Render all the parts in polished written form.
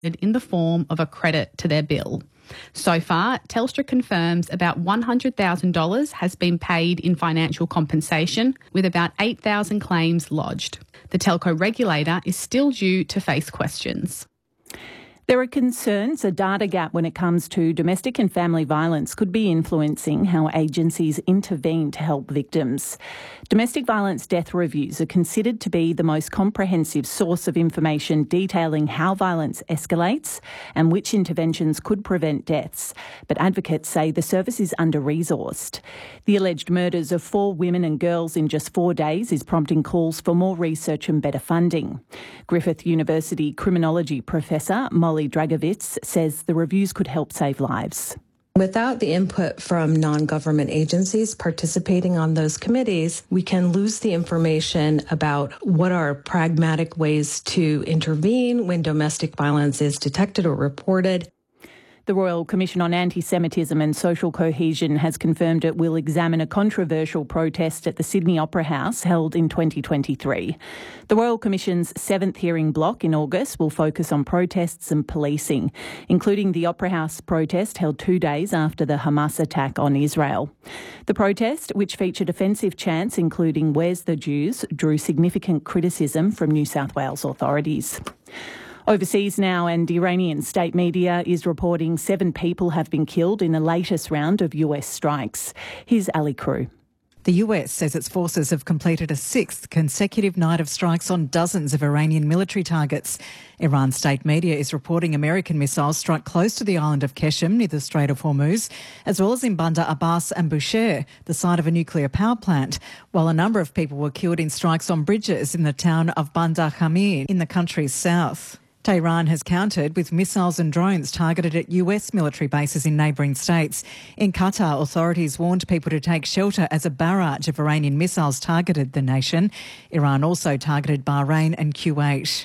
in the form of a credit to their bill. So far, Telstra confirms about $100,000 has been paid in financial compensation, with about 8,000 claims lodged. The telco regulator is still due to face questions. There are concerns a data gap when it comes to domestic and family violence could be influencing how agencies intervene to help victims. Domestic violence death reviews are considered to be the most comprehensive source of information detailing how violence escalates and which interventions could prevent deaths. But advocates say the service is under-resourced. The alleged murders of 4 women and girls in just 4 days is prompting calls for more research and better funding. Griffith University criminology professor Molly Dragovitz says the reviews could help save lives. Without the input from non-government agencies participating on those committees, we can lose the information about what are pragmatic ways to intervene when domestic violence is detected or reported. The Royal Commission on Anti-Semitism and Social Cohesion has confirmed it will examine a controversial protest at the Sydney Opera House held in 2023. The Royal Commission's 7th hearing block in August will focus on protests and policing, including the Opera House protest held 2 days after the Hamas attack on Israel. The protest, which featured offensive chants including "Where's the Jews?" drew significant criticism from New South Wales authorities. Overseas now, and Iranian state media is reporting 7 people have been killed in the latest round of US strikes. Here's Ali Crew. The US says its forces have completed a 6th consecutive night of strikes on dozens of Iranian military targets. Iran state media is reporting American missiles struck close to the island of Qeshm near the Strait of Hormuz, as well as in Bandar Abbas and Bushehr, the site of a nuclear power plant, while a number of people were killed in strikes on bridges in the town of Bandar Khamir in the country's south. Tehran has countered with missiles and drones targeted at US military bases in neighbouring states. In Qatar, authorities warned people to take shelter as a barrage of Iranian missiles targeted the nation. Iran also targeted Bahrain and Kuwait.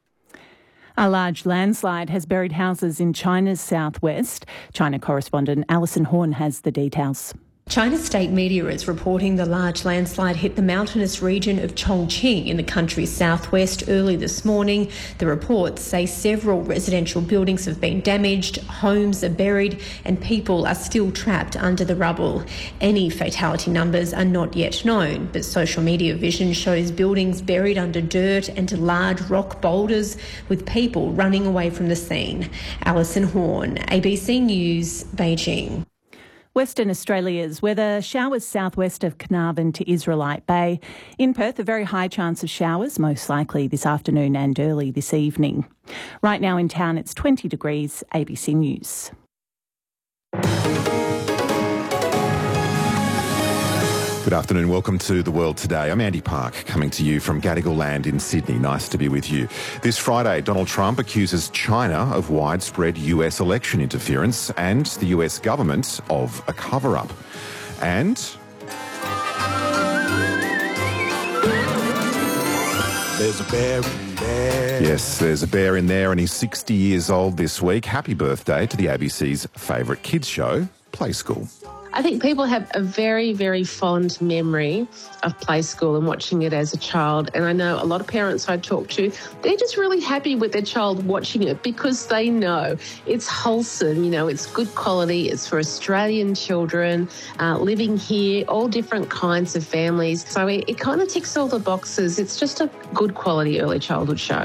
A large landslide has buried houses in China's southwest. China correspondent Alison Horn has the details. China's state media is reporting the large landslide hit the mountainous region of Chongqing in the country's southwest early this morning. The reports say several residential buildings have been damaged, homes are buried, and people are still trapped under the rubble. Any fatality numbers are not yet known, but social media vision shows buildings buried under dirt and large rock boulders, with people running away from the scene. Alison Horn, ABC News, Beijing. Western Australia's weather, showers southwest of Carnarvon to Israelite Bay. In Perth, a very high chance of showers, most likely this afternoon and early this evening. Right now in town, it's 20 degrees, ABC News. Good afternoon. Welcome to The World Today. I'm Andy Park, coming to you from Gadigal Land in Sydney. Nice to be with you. This Friday, Donald Trump accuses China of widespread US election interference and the US government of a cover-up. And there's a bear in there. Yes, there's a bear in there, and he's 60 years old this week. Happy birthday to the ABC's favourite kids show, Play School. I think people have a very, very fond memory of Play School and watching it as a child. And I know a lot of parents I talk to, they're just really happy with their child watching it because they know it's wholesome, it's good quality, it's for Australian children living here, all different kinds of families. So it kind of ticks all the boxes. It's just a good quality early childhood show.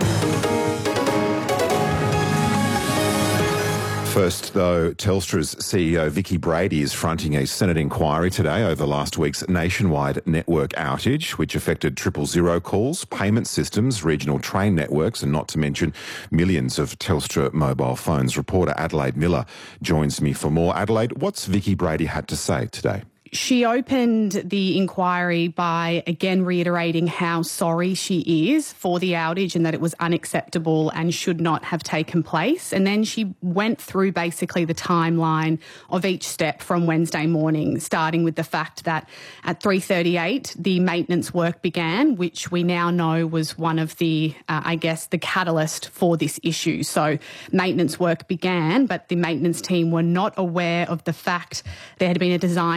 First, though, Telstra's CEO Vicki Brady is fronting a Senate inquiry today over last week's nationwide network outage, which affected 000 calls, payment systems, regional train networks, and not to mention millions of Telstra mobile phones. Reporter Adelaide Miller joins me for more. Adelaide, what's Vicki Brady had to say today? She opened the inquiry by again reiterating how sorry she is for the outage and that it was unacceptable and should not have taken place. And then she went through basically the timeline of each step from Wednesday morning, starting with the fact that at 3:38 the maintenance work began, which we now know was one of the, the catalyst for this issue. So maintenance work began, but the maintenance team were not aware of the fact there had been a design change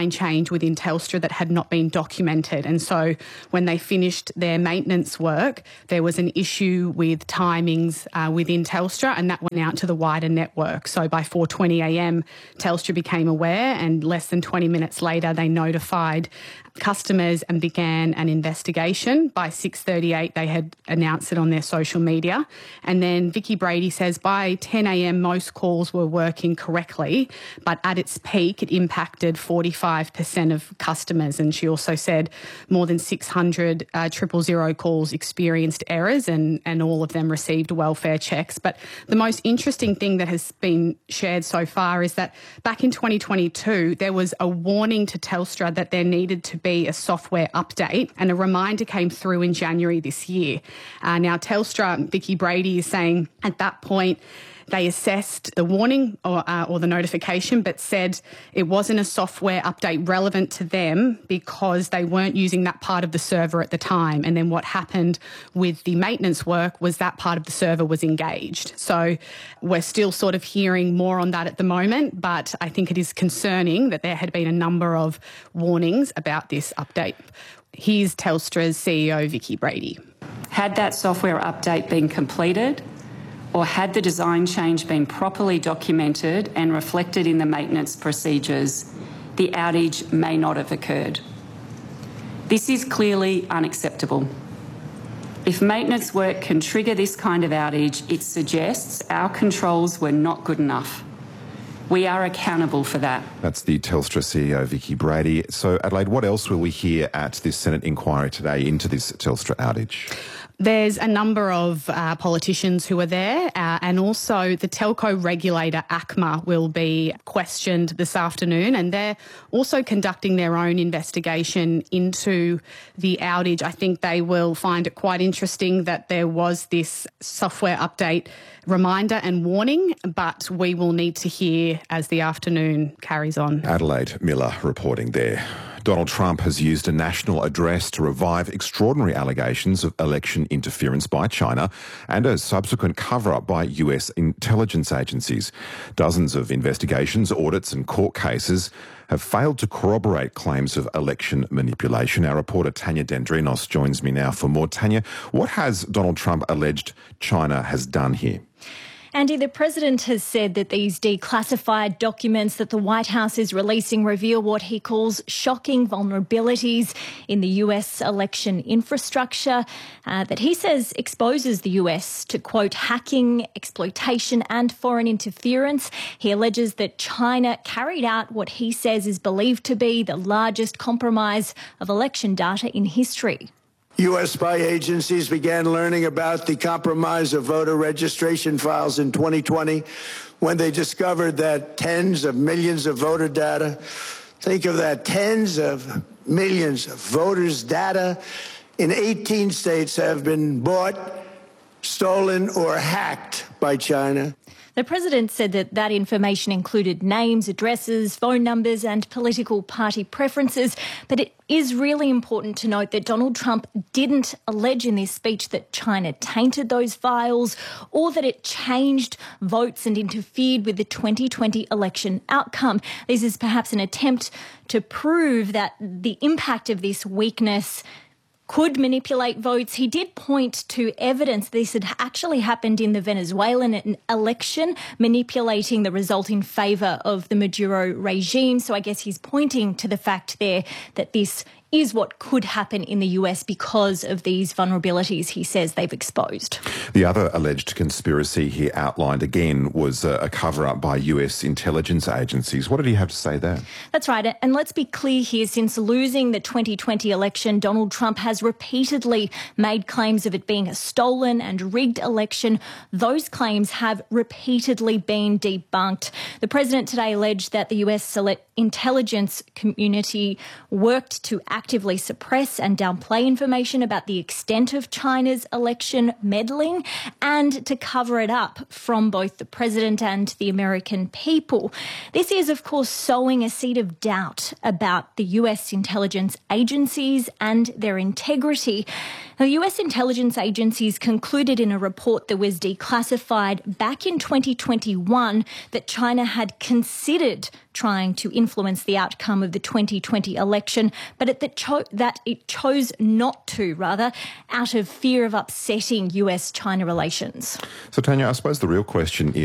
change within Telstra that had not been documented. And so when they finished their maintenance work, there was an issue with timings within Telstra, and that went out to the wider network. So by 4:20 a.m, Telstra became aware, and less than 20 minutes later, they notified customers and began an investigation. By 6:38, they had announced it on their social media. And then Vicki Brady says by 10 a.m, most calls were working correctly, but at its peak, it impacted 45% of customers. And she also said more than 600 000 calls experienced errors, and all of them received welfare checks. But the most interesting thing that has been shared so far is that back in 2022, there was a warning to Telstra that there needed to be a software update, and a reminder came through in January this year. Now, Telstra, Vicki Brady is saying at that point, they assessed the warning or the notification, but said it wasn't a software update relevant to them because they weren't using that part of the server at the time. And then what happened with the maintenance work was that part of the server was engaged. So we're still sort of hearing more on that at the moment, but I think it is concerning that there had been a number of warnings about this update. Here's Telstra's CEO, Vicki Brady. Had that software update been completed, or had the design change been properly documented and reflected in the maintenance procedures, the outage may not have occurred. This is clearly unacceptable. If maintenance work can trigger this kind of outage, it suggests our controls were not good enough. We are accountable for that. That's the Telstra CEO, Vicki Brady. So, Adelaide, what else will we hear at this Senate inquiry today into this Telstra outage? There's a number of politicians who are there, and also the telco regulator, ACMA, will be questioned this afternoon, and they're also conducting their own investigation into the outage. I think they will find it quite interesting that there was this software update reminder and warning, but we will need to hear as the afternoon carries on. Adelaide Miller reporting there. Donald Trump has used a national address to revive extraordinary allegations of election interference by China and a subsequent cover-up by US intelligence agencies. Dozens of investigations, audits and court cases have failed to corroborate claims of election manipulation. Our reporter Tanya Dendrinos joins me now for more. Tanya, what has Donald Trump alleged China has done here? Andy, the president has said that these declassified documents that the White House is releasing reveal what he calls shocking vulnerabilities in the US election infrastructure that he says exposes the US to, quote, hacking, exploitation and foreign interference. He alleges that China carried out what he says is believed to be the largest compromise of election data in history. U.S. spy agencies began learning about the compromise of voter registration files in 2020 when they discovered that tens of millions of voter data, think of that, tens of millions of voters' data in 18 states have been bought, stolen or hacked by China. The president said that that information included names, addresses, phone numbers and political party preferences. But it is really important to note that Donald Trump didn't allege in this speech that China tainted those files or that it changed votes and interfered with the 2020 election outcome. This is perhaps an attempt to prove that the impact of this weakness could manipulate votes. He did point to evidence this had actually happened in the Venezuelan election, manipulating the result in favour of the Maduro regime. So I guess he's pointing to the fact there that this is what could happen in the US because of these vulnerabilities he says they've exposed. The other alleged conspiracy he outlined again was a cover-up by US intelligence agencies. What did he have to say there? That's right. And let's be clear here, since losing the 2020 election, Donald Trump has repeatedly made claims of it being a stolen and rigged election. Those claims have repeatedly been debunked. The president today alleged that the US intelligence community worked to actively suppress and downplay information about the extent of China's election meddling and to cover it up from both the president and the American people. This is, of course, sowing a seed of doubt about the US intelligence agencies and their integrity. Now, the US intelligence agencies concluded in a report that was declassified back in 2021 that China had considered trying to influence the outcome of the 2020 election, but that it chose not to, out of fear of upsetting US-China relations. So, Tanya, I suppose the real question is